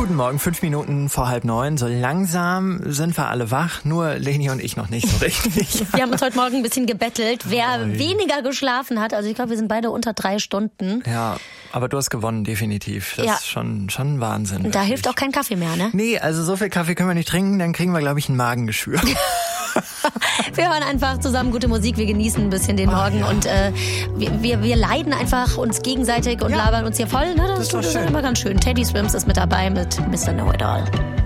Guten Morgen, 5 Minuten vor 8:30. So langsam sind wir alle wach, nur Leni und ich noch nicht so richtig. Wir haben uns heute Morgen ein bisschen gebettelt, wer weniger geschlafen hat. Also ich glaube, wir sind beide unter 3 Stunden. Ja, aber du hast gewonnen, definitiv. Das ist schon Wahnsinn. Und da hilft auch kein Kaffee mehr, ne? Nee, also so viel Kaffee können wir nicht trinken, dann kriegen wir, glaube ich, ein Magengeschwür. Wir hören einfach zusammen gute Musik, wir genießen ein bisschen den Morgen und wir leiden einfach uns gegenseitig und labern uns hier voll. Ne? Das ist doch schön. Immer ganz schön. Teddy Swims ist mit dabei mit Mr. Know It All.